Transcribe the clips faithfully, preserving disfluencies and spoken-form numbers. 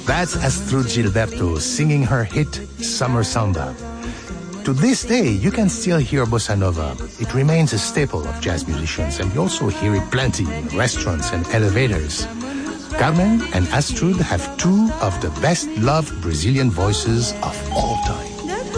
That's Astrud Gilberto singing her hit Summer Samba. To this day, you can still hear bossa nova. It remains a staple of jazz musicians, and you also hear it plenty in restaurants and elevators. Carmen and Astrud have two of the best-loved Brazilian voices of all time.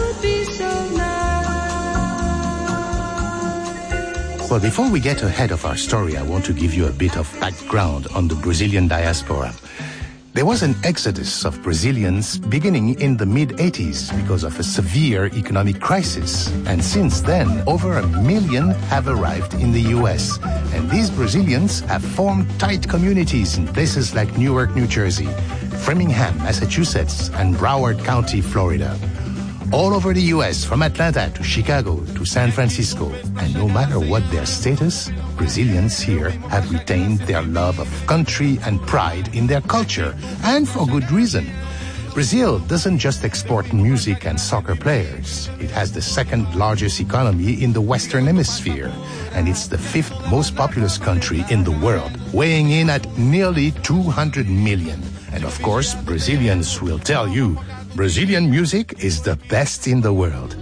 Well, before we get ahead of our story, I want to give you a bit of background on the Brazilian diaspora. There was an exodus of Brazilians beginning in the mid-eighties because of a severe economic crisis. And since then, over a million have arrived in the U S. And these Brazilians have formed tight communities in places like Newark, New Jersey, Framingham, Massachusetts, and Broward County, Florida. All over the U S, from Atlanta to Chicago to San Francisco. And no matter what their status, Brazilians here have retained their love of country and pride in their culture, and for good reason. Brazil doesn't just export music and soccer players. It has the second largest economy in the Western Hemisphere, and it's the fifth most populous country in the world, weighing in at nearly two hundred million. And of course, Brazilians will tell you, Brazilian music is the best in the world.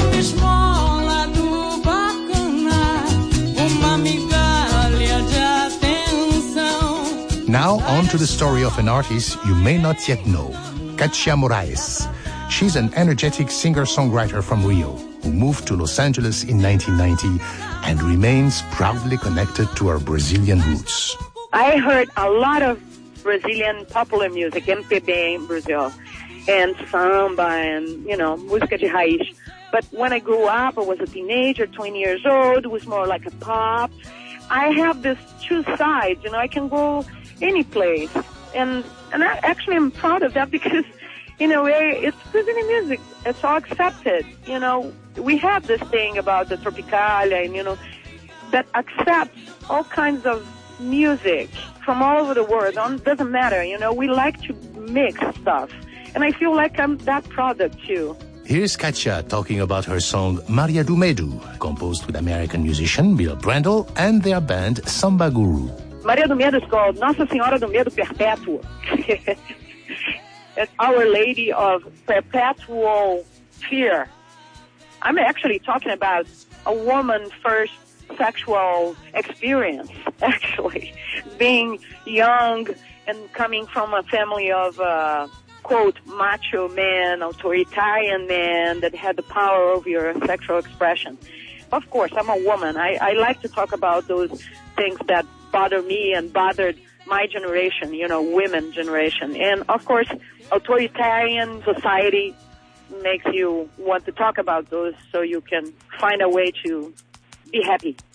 Now on to the story of an artist you may not yet know, Katia Moraes. She's an energetic singer-songwriter from Rio who moved to Los Angeles in nineteen ninety and remains proudly connected to her Brazilian roots. I heard a lot of Brazilian popular music, M P B in Brazil, and samba and, you know, música de raiz. But when I grew up, I was a teenager, twenty years old, it was more like a pop. I have this two sides, you know, I can go any place. And and I actually am proud of that because, in a way, it's Brazilian music. It's all accepted. You know, we have this thing about the Tropicalia and, you know, that accepts all kinds of music from all over the world. It doesn't matter, you know, we like to mix stuff. And I feel like I'm that product, too. Here's Katia talking about her song Maria do Medo, composed with American musician Bill Brandel and their band Samba Guru. Maria do Medo is called Nossa Senhora do Medo Perpétuo. It's Our Lady of Perpetual Fear. I'm actually talking about a woman's first sexual experience, actually. Being young and coming from a family of... Uh, quote, macho man, authoritarian man that had the power over your sexual expression. Of course, I'm a woman. I, I like to talk about those things that bother me and bothered my generation, you know, women generation. And, of course, authoritarian society makes you want to talk about those so you can find a way to be happy.